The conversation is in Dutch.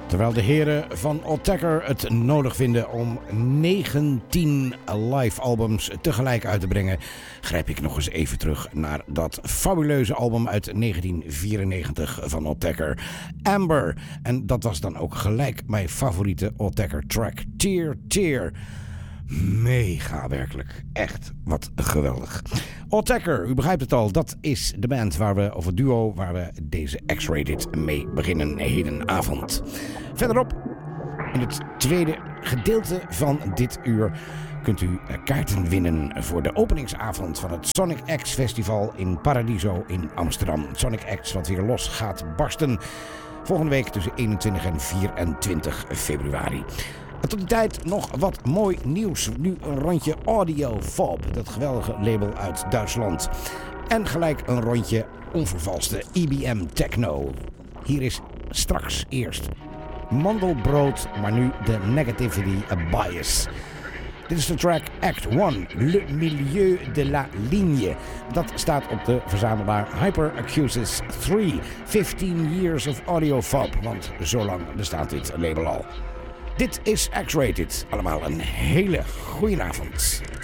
Terwijl de heren van Autechre het nodig vinden om 19 live albums tegelijk uit te brengen, grijp ik nog eens even terug naar dat fabuleuze album uit 1994 van Autechre, Amber. En dat was dan ook gelijk mijn favoriete Autechre track, Tear Tear. Mega werkelijk. Echt wat geweldig. Autechre, u begrijpt het al, dat is de band of het duo waar we deze X-Rated mee beginnen hedenavond. Verderop, in het tweede gedeelte van dit uur, kunt u kaarten winnen voor de openingsavond van het Sonic X Festival in Paradiso in Amsterdam. Sonic X wat weer los gaat barsten volgende week tussen 21 en 24 februari. En tot die tijd nog wat mooi nieuws. Nu een rondje Audiofob, dat geweldige label uit Duitsland. En gelijk een rondje onvervalste EBM Techno. Hier is straks eerst Mandelbrood, maar nu de Negativity Bias. Dit is de track Act 1, Le Milieu de la Ligne. Dat staat op de verzamelaar Hyperacusis 3. 15 years of Audiofob, want zo lang bestaat dit label al. Dit is X-Rated. Allemaal een hele goeie avond.